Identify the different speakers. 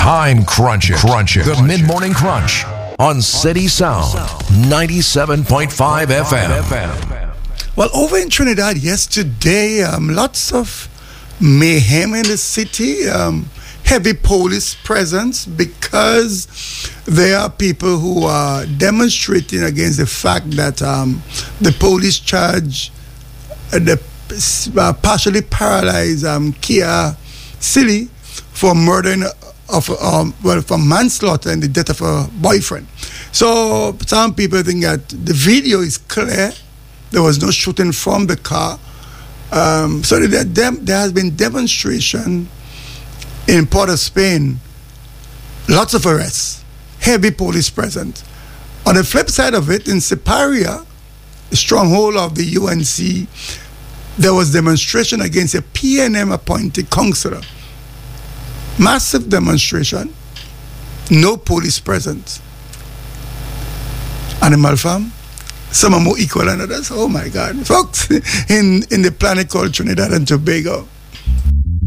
Speaker 1: Time crunching. The mid-morning crunch on City Sound 97.5 FM.
Speaker 2: Well, over in Trinidad yesterday, lots of mayhem in the city. Heavy police presence because there are people who are demonstrating against the fact that the police charge the partially paralyzed Kia Silly for murdering for manslaughter and the death of her boyfriend. So some people think that the video is clear. There was no shooting from the car. So there has been demonstration in Port of Spain. Lots of arrests, heavy police presence. On the flip side of it, in Siparia, the stronghold of the UNC, there was demonstration against a PNM appointed councillor. Massive demonstration, no police presence. Animal Farm, some are more equal than others. Oh my God. Folks, in the planet called Trinidad and Tobago,